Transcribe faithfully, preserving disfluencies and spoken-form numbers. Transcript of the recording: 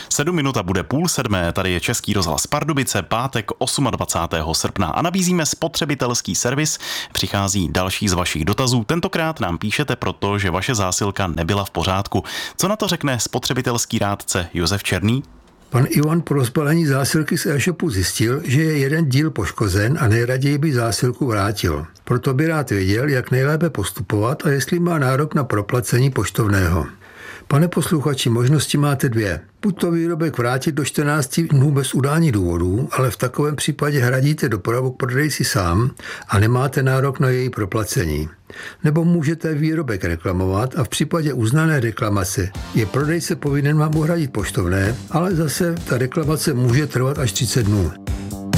Sedm minut a bude půl sedmé, tady je Český rozhlas Pardubice, pátek dvacátého osmého srpna a nabízíme spotřebitelský servis. Přichází další z vašich dotazů. Tentokrát nám píšete proto, že vaše zásilka nebyla v pořádku. Co na to řekne spotřebitelský rádce Josef Černý? Pan Ivan po rozbalení zásilky z e-shopu zjistil, že je jeden díl poškozen a nejraději by zásilku vrátil. Proto by rád věděl, jak nejlépe postupovat a jestli má nárok na proplacení poštovného. Pane posluchači, možnosti máte dvě. Buď to výrobek vrátit do čtrnácti dnů bez udání důvodů, ale v takovém případě hradíte dopravu k prodejci sám a nemáte nárok na její proplacení. Nebo můžete výrobek reklamovat a v případě uznané reklamace je prodejce povinen vám uhradit poštovné, ale zase ta reklamace může trvat až třicet dnů.